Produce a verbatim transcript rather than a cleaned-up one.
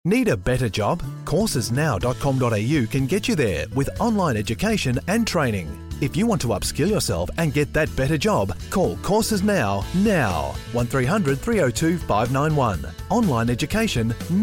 Need a better job? courses now dot com dot a u can get you there with online education and training. If you want to upskill yourself and get that better job, call Courses Now now. one three hundred three oh two five nine one. Online education